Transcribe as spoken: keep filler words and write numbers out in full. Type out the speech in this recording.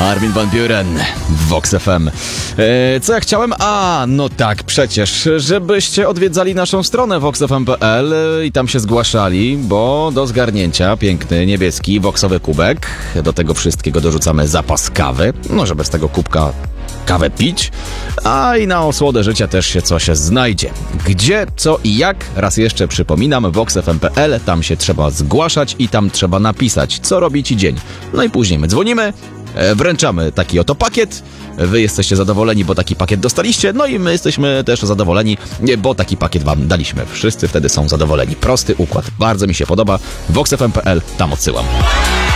Armin van Buuren w Vox F M. E, co ja chciałem? A, no tak, przecież, żebyście odwiedzali naszą stronę vox f m kropka p l i tam się zgłaszali, bo do zgarnięcia piękny, niebieski, voxowy kubek. Do tego wszystkiego dorzucamy zapas kawy, no żeby z tego kubka kawę pić, a i na osłodę życia też się coś znajdzie. Gdzie, co i jak? Raz jeszcze przypominam, vox f m kropka p l, tam się trzeba zgłaszać i tam trzeba napisać, co robi ci dzień. No i później my dzwonimy, wręczamy taki oto pakiet, wy jesteście zadowoleni, bo taki pakiet dostaliście, no i my jesteśmy też zadowoleni, bo taki pakiet wam daliśmy. Wszyscy wtedy są zadowoleni. Prosty układ, bardzo mi się podoba. vox f m kropka p l, tam odsyłam.